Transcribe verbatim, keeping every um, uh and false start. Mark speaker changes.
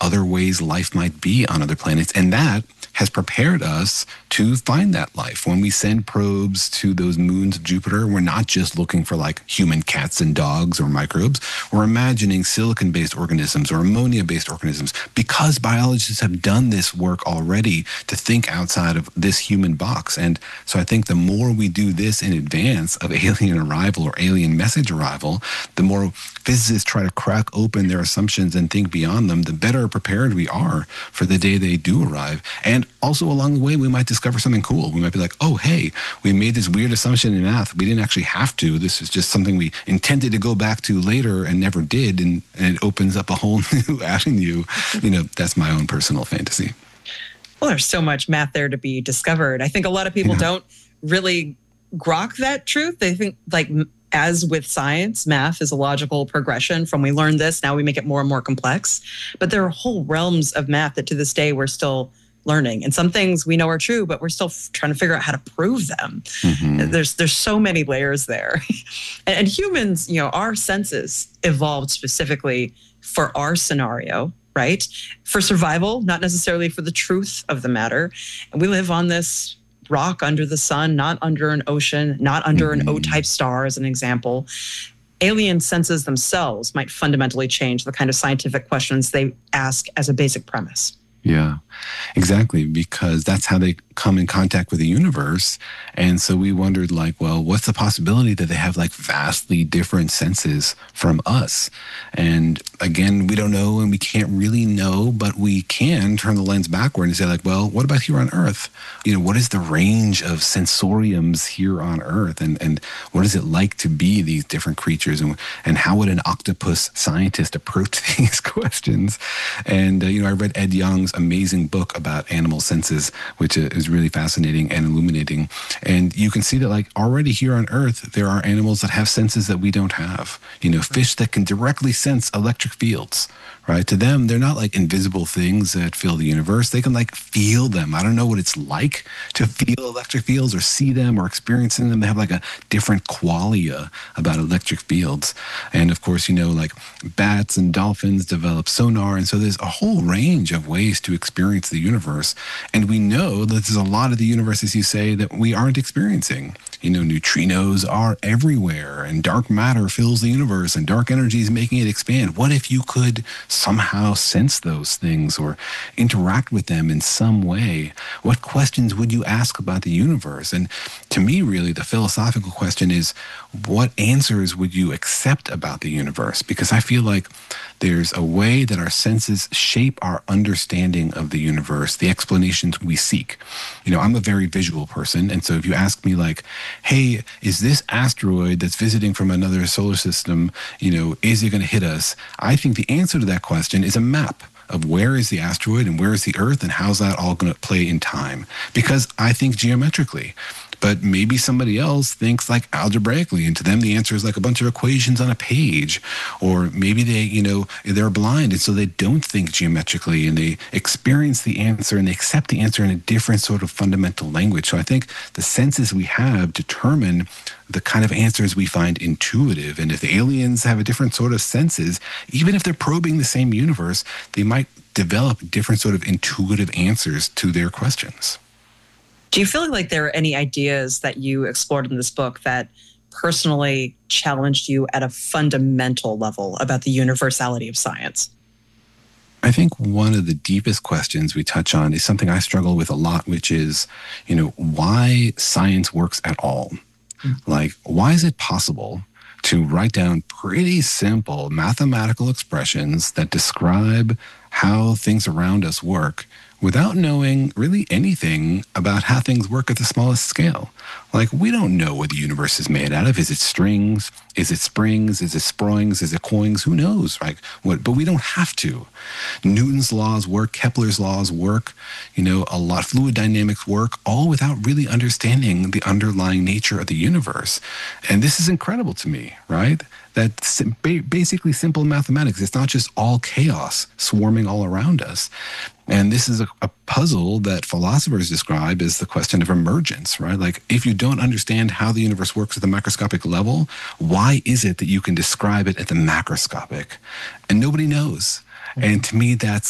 Speaker 1: other ways life might be on other planets. And that has prepared us to find that life. When we send probes to those moons of Jupiter, we're not just looking for like human cats and dogs or microbes. We're imagining silicon-based organisms or ammonia-based organisms because biologists have done this work already to think outside of this human box. And so I think the more we do this in advance of alien arrival or alien message arrival, the more physicists try to crack open their assumptions and think beyond them, the better prepared we are for the day they do arrive. And also along the way, we might discover something cool. We might be like, oh, hey, we made this weird assumption in math. We didn't actually have to. This is just something we intended to go back to later and never did. And, and it opens up a whole new avenue. You know, that's my own personal fantasy.
Speaker 2: Well, there's so much math there to be discovered. I think a lot of people yeah. don't really grok that truth. They think, like, as with science, math is a logical progression from we learned this, now we make it more and more complex. But there are whole realms of math that to this day we're still learning. And some things we know are true, but we're still f- trying to figure out how to prove them. Mm-hmm. There's there's so many layers there. and, and humans, you know, our senses evolved specifically for our scenario, right? For survival, not necessarily for the truth of the matter. And we live on this rock under the sun, not under an ocean, not under mm-hmm. an O-type star, as an example. Alien senses themselves might fundamentally change the kind of scientific questions they ask as a basic premise.
Speaker 1: Yeah, exactly, because that's how they come in contact with the universe. And so we wondered, like, well, what's the possibility that they have like vastly different senses from us? And again, we don't know and we can't really know, but we can turn the lens backward and say, like, well, what about here on Earth? You know, what is the range of sensoriums here on Earth? And and what is it like to be these different creatures? And, and how would an octopus scientist approach these questions? And, uh, you know, I read Ed Young's amazing book about animal senses, which is really fascinating and illuminating. And you can see that, like, already here on Earth, there are animals that have senses that we don't have. You know, fish that can directly sense electric fields, right? To them, they're not like invisible things that fill the universe. They can like feel them. I don't know what it's like to feel electric fields or see them or experiencing them. They have like a different qualia about electric fields. And of course, you know, like bats and dolphins develop sonar. And so there's a whole range of ways to experience the universe. And we know that there's a lot of the universe, as you say, that we aren't experiencing. You know, neutrinos are everywhere and dark matter fills the universe and dark energy is making it expand. What if you could somehow sense those things or interact with them in some way? What questions would you ask about the universe? And to me, really, the philosophical question is, what answers would you accept about the universe? Because I feel like there's a way that our senses shape our understanding of the universe, the explanations we seek. You know, I'm a very visual person, and so if you ask me like, hey, is this asteroid that's visiting from another solar system, you know, is it going to hit us? I think the answer to that question is a map of where is the asteroid and where is the Earth and how's that all going to play in time. Because I think geometrically. But maybe somebody else thinks like algebraically, and to them the answer is like a bunch of equations on a page. Or maybe they, you know, they're blind, and so they don't think geometrically, and they experience the answer and they accept the answer in a different sort of fundamental language. So I think the senses we have determine the kind of answers we find intuitive. And if the aliens have a different sort of senses, even if they're probing the same universe, they might develop different sort of intuitive answers to their questions.
Speaker 2: Do you feel like there are any ideas that you explored in this book that personally challenged you at a fundamental level about the universality of science?
Speaker 1: I think one of the deepest questions we touch on is something I struggle with a lot, which is, you know, why science works at all. Mm-hmm. Like, why is it possible to write down pretty simple mathematical expressions that describe how things around us work without knowing really anything about how things work at the smallest scale? Like, we don't know what the universe is made out of. Is it strings? Is it springs? Is it springs? Is it coins? Who knows, right? What, but we don't have to. Newton's laws work, Kepler's laws work, you know, a lot of fluid dynamics work, all without really understanding the underlying nature of the universe. And this is incredible to me, right? That's basically simple mathematics. It's not just all chaos swarming all around us. And this is a, a puzzle that philosophers describe as the question of emergence, right? Like, if you don't understand how the universe works at the microscopic level, why is it that you can describe it at the macroscopic? And nobody knows. And to me, that's